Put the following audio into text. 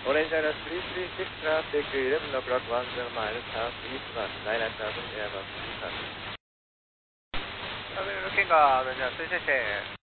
Orange China 336 traffic 11 o'clock 10 miles southeastbound 99,000 Airbus 300. Looking good, 谢谢。